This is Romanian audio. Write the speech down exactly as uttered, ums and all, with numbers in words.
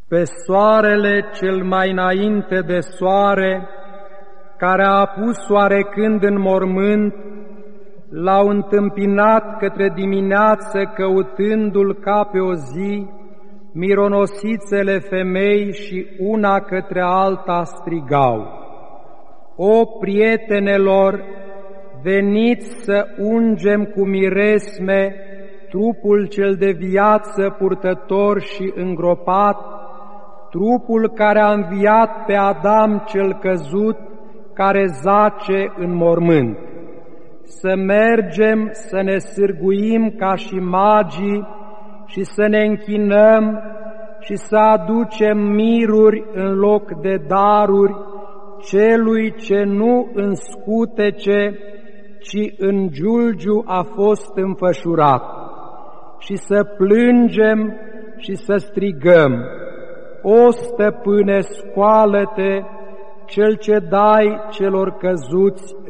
Pe soarele cel mai înainte de soare, care a apus oarecând în mormânt, l-au întâmpinat către dimineață, căutându-l ca pe o zi, mironosițele femei și una către alta strigau: O prietenelor, veniți să ungem cu miresme trupul cel de viață purtător și îngropat, trupul care a înviat pe Adam cel căzut, care zace în mormânt. Să mergem să ne sârguim ca și magii și să ne închinăm și să aducem miruri în loc de daruri celui ce nu în scutece, ci în giulgiu a fost înfășurat, și să plângem și să strigăm: O stăpâne, scoală-te, cel ce dai celor căzuți